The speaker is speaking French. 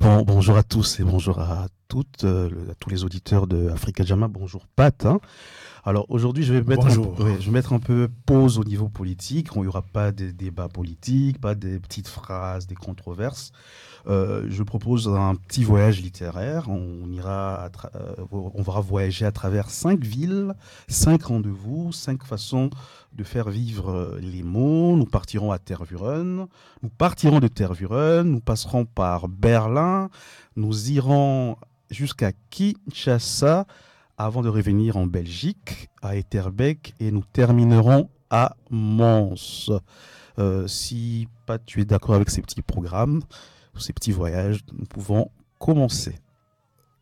Bonjour à tous et bonjour à toutes, à tous les auditeurs de Africa Jama. Bonjour Pat, hein. Alors aujourd'hui, Bonjour. je vais mettre un peu pause au niveau politique. Il n'y aura pas de débats politiques, pas des petites phrases, des controverses. Je propose un petit voyage littéraire. On va voyager à travers 5 villes, 5 rendez-vous, 5 façons de faire vivre les mots. Nous partirons à Tervuren. Nous partirons de Tervuren. Nous passerons par Berlin. Nous irons jusqu'à Kinshasa avant de revenir en Belgique, à Etterbeek, et nous terminerons à Mons. Si pas tu es d'accord avec ces petits programmes, ces petits voyages, nous pouvons commencer.